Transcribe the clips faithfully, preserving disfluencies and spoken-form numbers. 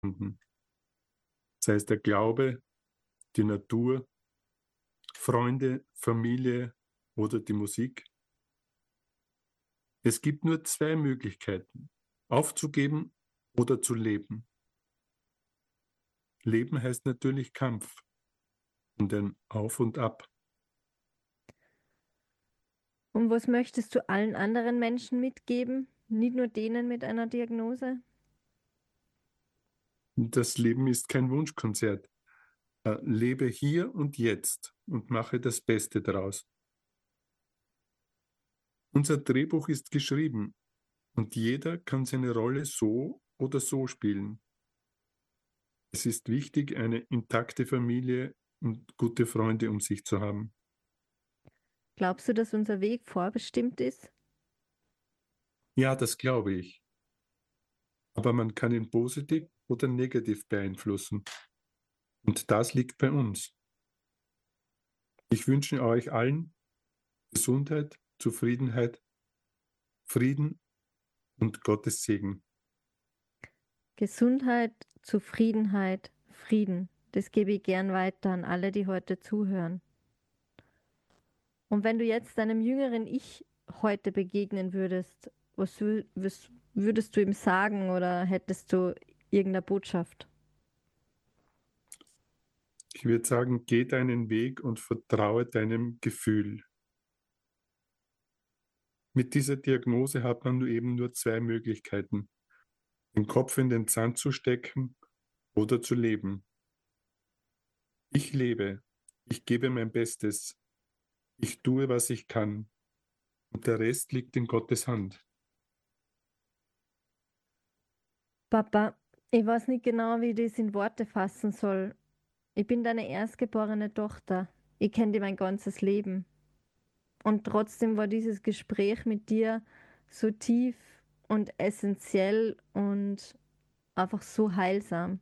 Mhm. Sei es der Glaube, die Natur, Freunde, Familie oder die Musik. Es gibt nur zwei Möglichkeiten: aufzugeben oder zu leben. Leben heißt natürlich Kampf und ein Auf und Ab. Und was möchtest du allen anderen Menschen mitgeben, nicht nur denen mit einer Diagnose? Das Leben ist kein Wunschkonzert. Äh, lebe hier und jetzt und mache das Beste daraus. Unser Drehbuch ist geschrieben und jeder kann seine Rolle so oder so spielen. Es ist wichtig, eine intakte Familie und gute Freunde um sich zu haben. Glaubst du, dass unser Weg vorbestimmt ist? Ja, das glaube ich. Aber man kann ihn positiv oder negativ beeinflussen. Und das liegt bei uns. Ich wünsche euch allen Gesundheit, Zufriedenheit, Frieden und Gottes Segen. Gesundheit, Zufriedenheit, Frieden. Das gebe ich gern weiter an alle, die heute zuhören. Und wenn du jetzt deinem jüngeren Ich heute begegnen würdest, was, wü- was würdest du ihm sagen oder hättest du irgendeine Botschaft? Ich würde sagen, geh deinen Weg und vertraue deinem Gefühl. Mit dieser Diagnose hat man nur eben nur zwei Möglichkeiten: den Kopf in den Sand zu stecken oder zu leben. Ich lebe, ich gebe mein Bestes, ich tue, was ich kann, und der Rest liegt in Gottes Hand. Papa, ich weiß nicht genau, wie ich das in Worte fassen soll. Ich bin deine erstgeborene Tochter. Ich kenne dich mein ganzes Leben. Und trotzdem war dieses Gespräch mit dir so tief und essentiell und einfach so heilsam.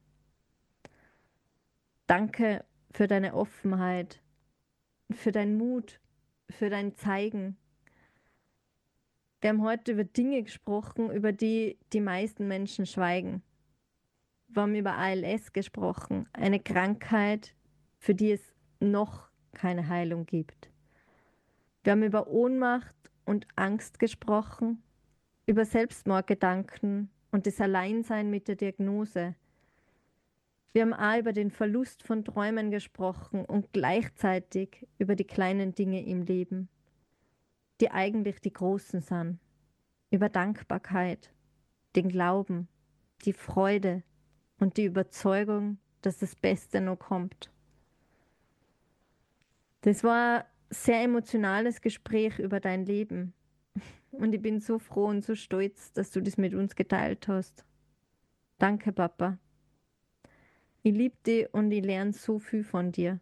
Danke für deine Offenheit, für deinen Mut, für dein Zeigen. Wir haben heute über Dinge gesprochen, über die die meisten Menschen schweigen. Wir haben über A L S gesprochen, eine Krankheit, für die es noch keine Heilung gibt. Wir haben über Ohnmacht und Angst gesprochen, über Selbstmordgedanken und das Alleinsein mit der Diagnose. Wir haben auch über den Verlust von Träumen gesprochen und gleichzeitig über die kleinen Dinge im Leben, die eigentlich die großen sind. Über Dankbarkeit, den Glauben, die Freude und die Überzeugung, dass das Beste noch kommt. Das war ein sehr emotionales Gespräch über dein Leben. Und ich bin so froh und so stolz, dass du das mit uns geteilt hast. Danke, Papa. Ich liebe dich und ich lerne so viel von dir.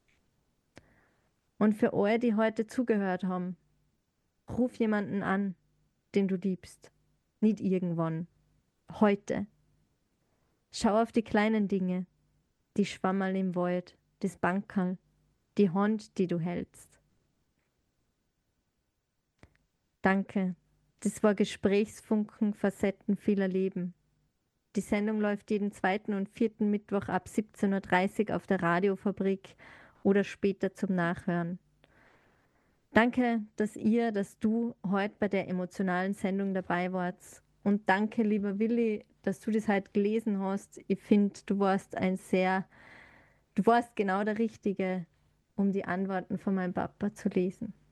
Und für alle, die heute zugehört haben, ruf jemanden an, den du liebst. Nicht irgendwann. Heute. Schau auf die kleinen Dinge, die Schwammerl im Wald, das Bankerl, die Hand, die du hältst. Danke. Das war Gesprächsfunken, Facetten vieler Leben. Die Sendung läuft jeden zweiten und vierten Mittwoch ab siebzehn Uhr dreißig auf der Radiofabrik oder später zum Nachhören. Danke, dass ihr, dass du heute bei der emotionalen Sendung dabei wart. Und danke, lieber Willi, dass du das heute gelesen hast. Ich finde, du warst ein sehr, du warst genau der Richtige, um die Antworten von meinem Papa zu lesen.